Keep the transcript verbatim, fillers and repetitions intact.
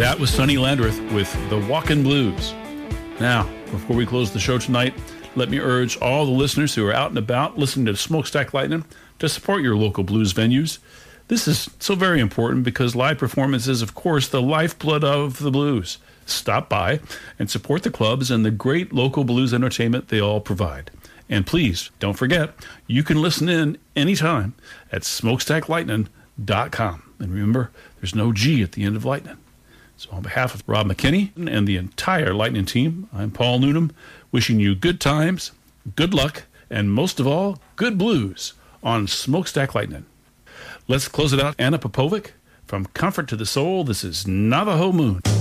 That was Sonny Landreth with The Walkin' Blues. Now, before we close the show tonight, let me urge all the listeners who are out and about listening to Smokestack Lightning to support your local blues venues. This is so very important because live performance is, of course, the lifeblood of the blues. Stop by and support the clubs and the great local blues entertainment they all provide. And please, don't forget, you can listen in anytime at smokestack lightning dot com. And remember, there's no G at the end of Lightning. So on behalf of Rob McKinney and the entire Lightning team, I'm Paul Noonan, wishing you good times, good luck, and most of all, good blues on Smokestack Lightning. Let's close it out. Anna Popovic, from Comfort to the Soul, this is Navajo Moon.